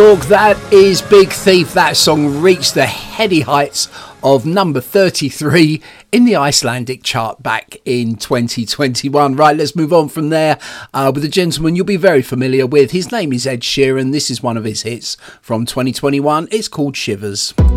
talk. That is Big Thief. That song reached the heady heights of number 33 in the Icelandic chart back in 2021. Right, let's move on from there with a gentleman you'll be very familiar with. His name is Ed Sheeran. This is one of his hits from 2021. It's called Shivers.